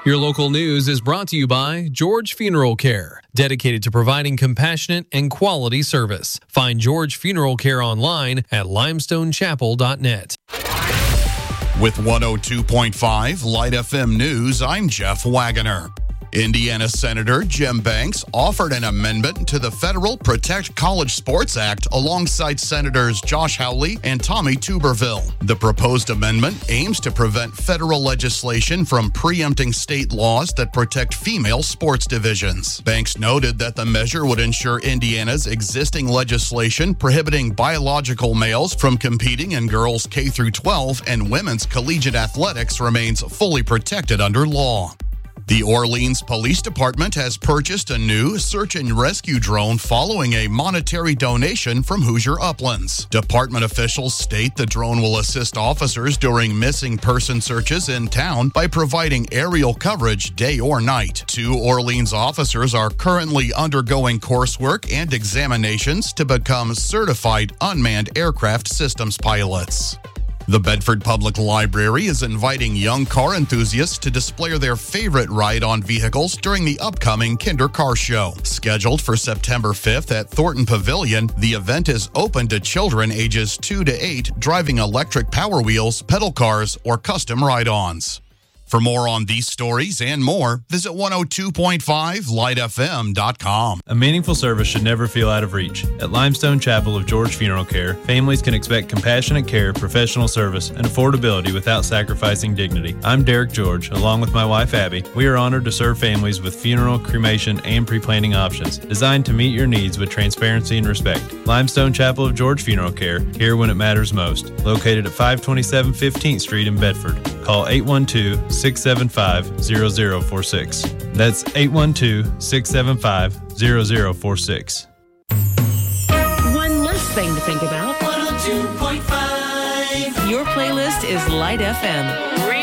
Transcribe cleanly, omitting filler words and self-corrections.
Your local news is brought to you by George Funeral Care, dedicated to providing compassionate and quality service. Find George Funeral Care online at limestonechapel.net. With 102.5 Light FM News, I'm Jeff Wagoner. Indiana Senator Jim Banks offered an amendment to the Federal Protect College Sports Act alongside Senators Josh Hawley and Tommy Tuberville. The proposed amendment aims to prevent federal legislation from preempting state laws that protect female sports divisions. Banks noted that the measure would ensure Indiana's existing legislation prohibiting biological males from competing in girls K-12 and women's collegiate athletics remains fully protected under law. The Orleans Police Department has purchased a new search and rescue drone following a monetary donation from Hoosier Uplands. Department officials state the drone will assist officers during missing person searches in town by providing aerial coverage day or night. 2 Orleans officers are currently undergoing coursework and examinations to become certified unmanned aircraft systems pilots. The Bedford Public Library is inviting young car enthusiasts to display their favorite ride-on vehicles during the upcoming Kinder Car Show. Scheduled for September 5th at Thornton Pavilion, the event is open to children ages 2 to 8 driving electric Power Wheels, pedal cars, or custom ride-ons. For more on these stories and more, visit 102.5lightfm.com. A meaningful service should never feel out of reach. At Limestone Chapel of George Funeral Care, families can expect compassionate care, professional service, and affordability without sacrificing dignity. I'm Derek George, along with my wife Abby. We are honored to serve families with funeral, cremation, and pre-planning options designed to meet your needs with transparency and respect. Limestone Chapel of George Funeral Care, here when it matters most. Located at 527 15th Street in Bedford. Call 812-675-0046. That's 812-675-0046. One less thing to think about. 102.5. Your playlist is Light FM.